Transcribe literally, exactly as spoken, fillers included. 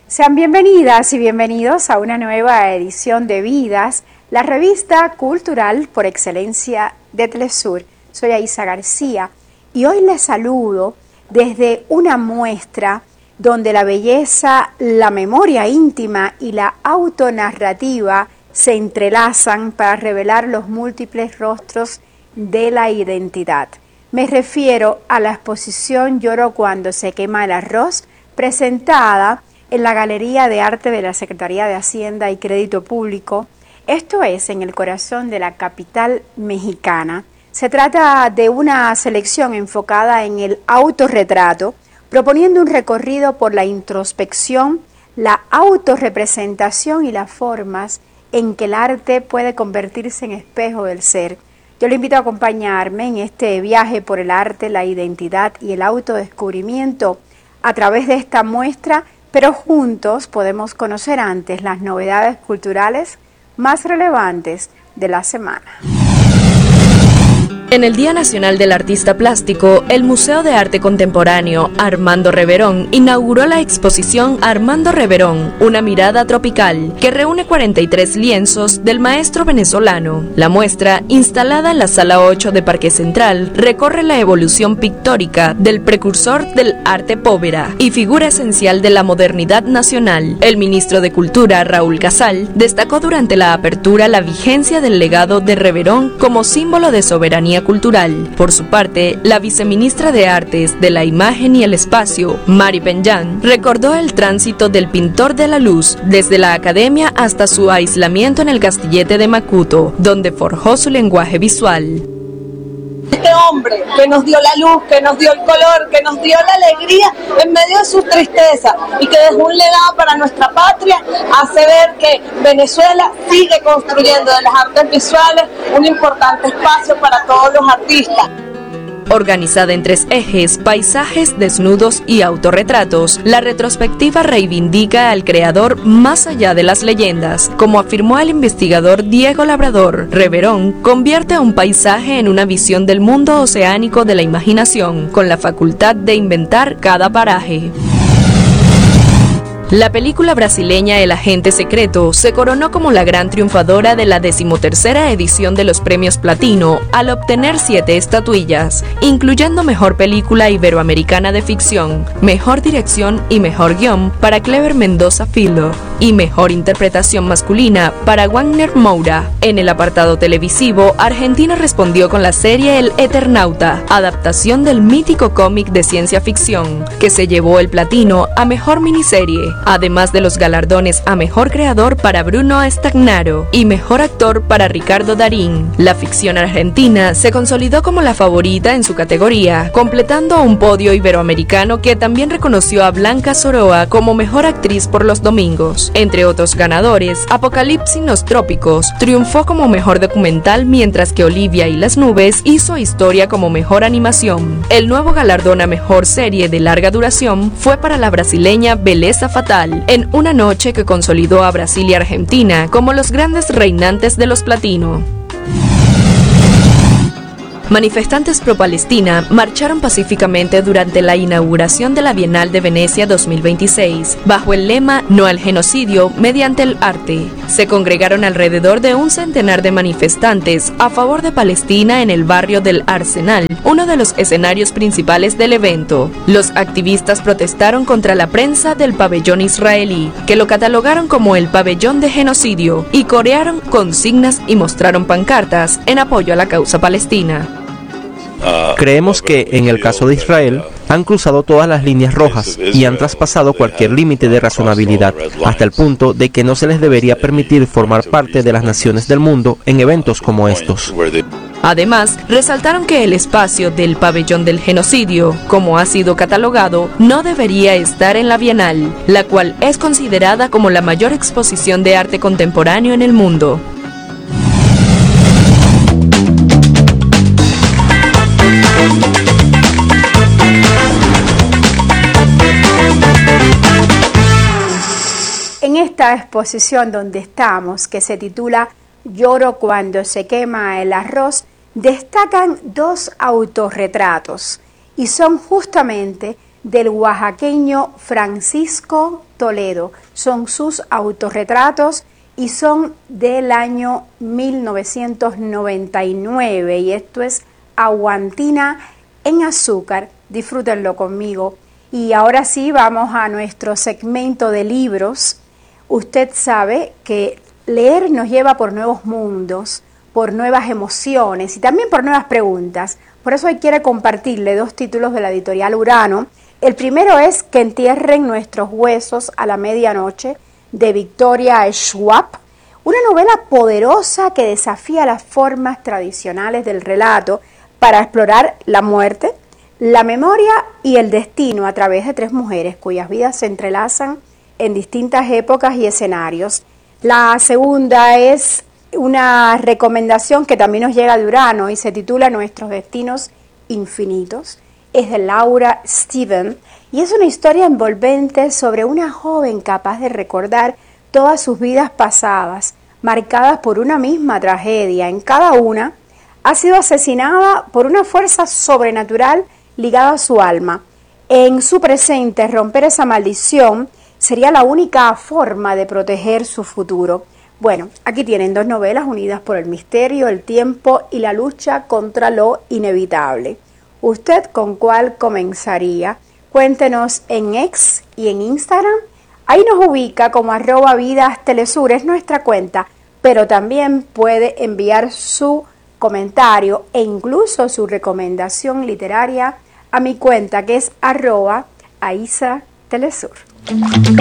Sean bienvenidas y bienvenidos a una nueva edición de Vidas, la revista cultural por excelencia de Telesur. Soy Aisa García y hoy les saludo desde una muestra donde la belleza, la memoria íntima y la autonarrativa se entrelazan para revelar los múltiples rostros de la identidad. Me refiero a la exposición Lloro cuando se quema el arroz, presentada en la Galería de Arte de la Secretaría de Hacienda y Crédito Público, esto es en el corazón de la capital mexicana. Se trata de una selección enfocada en el autorretrato, proponiendo un recorrido por la introspección, la autorrepresentación y las formas en que el arte puede convertirse en espejo del ser. Yo le invito a acompañarme en este viaje por el arte, la identidad y el autodescubrimiento a través de esta muestra, pero juntos podemos conocer antes las novedades culturales más relevantes de la semana. En el Día Nacional del Artista Plástico, el Museo de Arte Contemporáneo Armando Reverón inauguró la exposición Armando Reverón, una mirada tropical, que reúne cuarenta y tres lienzos del maestro venezolano. La muestra, instalada en la Sala ocho de Parque Central, recorre la evolución pictórica del precursor del arte povera y figura esencial de la modernidad nacional. El ministro de Cultura, Raúl Casal, destacó durante la apertura la vigencia del legado de Reverón como símbolo de soberanía cultural. Por su parte, la viceministra de Artes de la Imagen y el Espacio, Mari Penjan, recordó el tránsito del pintor de la luz desde la academia hasta su aislamiento en el Castillete de Macuto, donde forjó su lenguaje visual. Este hombre que nos dio la luz, que nos dio el color, que nos dio la alegría en medio de su tristeza y que dejó un legado para nuestra patria, hace ver que Venezuela sigue construyendo de las artes visuales un importante espacio para todos los artistas. Organizada en tres ejes, paisajes, desnudos y autorretratos, la retrospectiva reivindica al creador más allá de las leyendas. Como afirmó el investigador Diego Labrador, Reverón convierte a un paisaje en una visión del mundo oceánico de la imaginación, con la facultad de inventar cada paraje. La película brasileña El Agente Secreto se coronó como la gran triunfadora de la decimotercera edición de los Premios Platino al obtener siete estatuillas, incluyendo Mejor Película Iberoamericana de Ficción, Mejor Dirección y Mejor Guión para Cleber Mendoza Filho y Mejor Interpretación Masculina para Wagner Moura. En el apartado televisivo, Argentina respondió con la serie El Eternauta, adaptación del mítico cómic de ciencia ficción, que se llevó el Platino a Mejor Miniserie, además de los galardones a Mejor Creador para Bruno Stagnaro y Mejor Actor para Ricardo Darín. La ficción argentina se consolidó como la favorita en su categoría, completando un podio iberoamericano que también reconoció a Blanca Soroa como Mejor Actriz por Los Domingos. Entre otros ganadores, Apocalipsis Los Trópicos triunfó como Mejor Documental, mientras que Olivia y las Nubes hizo historia como Mejor Animación. El nuevo galardón a Mejor Serie de Larga Duración fue para la brasileña Beleza Fatal, en una noche que consolidó a Brasil y Argentina como los grandes reinantes de los Platino. Manifestantes pro-Palestina marcharon pacíficamente durante la inauguración de la Bienal de Venecia dos mil veintiséis, bajo el lema No al genocidio mediante el arte. Se congregaron alrededor de un centenar de manifestantes a favor de Palestina en el barrio del Arsenal, uno de los escenarios principales del evento. Los activistas protestaron contra la prensa del pabellón israelí, que lo catalogaron como el pabellón de genocidio, y corearon consignas y mostraron pancartas en apoyo a la causa palestina. Creemos que, en el caso de Israel, han cruzado todas las líneas rojas y han traspasado cualquier límite de razonabilidad, hasta el punto de que no se les debería permitir formar parte de las naciones del mundo en eventos como estos. Además, resaltaron que el espacio del pabellón del genocidio, como ha sido catalogado, no debería estar en la Bienal, la cual es considerada como la mayor exposición de arte contemporáneo en el mundo. En esta exposición donde estamos, que se titula Lloro cuando se quema el arroz, destacan dos autorretratos y son justamente del oaxaqueño Francisco Toledo. Son sus autorretratos y son del año mil novecientos noventa y nueve. Y esto es Aguantina en azúcar. Disfrútenlo conmigo. Y ahora sí vamos a nuestro segmento de libros. Usted sabe que leer nos lleva por nuevos mundos, por nuevas emociones y también por nuevas preguntas. Por eso hoy quiero compartirle dos títulos de la editorial Urano. El primero es Que entierren nuestros huesos a la medianoche, de Victoria Schwab. Una novela poderosa que desafía las formas tradicionales del relato para explorar la muerte, la memoria y el destino a través de tres mujeres cuyas vidas se entrelazan en distintas épocas y escenarios. La segunda es una recomendación que también nos llega de Urano y se titula Nuestros destinos infinitos. Es de Laura Steven y es una historia envolvente sobre una joven capaz de recordar todas sus vidas pasadas, marcadas por una misma tragedia. En cada una ha sido asesinada por una fuerza sobrenatural ligada a su alma. En su presente, romper esa maldición sería la única forma de proteger su futuro. Bueno, aquí tienen dos novelas unidas por el misterio, el tiempo y la lucha contra lo inevitable. ¿Usted con cuál comenzaría? Cuéntenos en X y en Instagram. Ahí nos ubica como arroba Vidas Telesur, es nuestra cuenta, pero también puede enviar su comentario e incluso su recomendación literaria a mi cuenta que es arroba Aisa Telesur.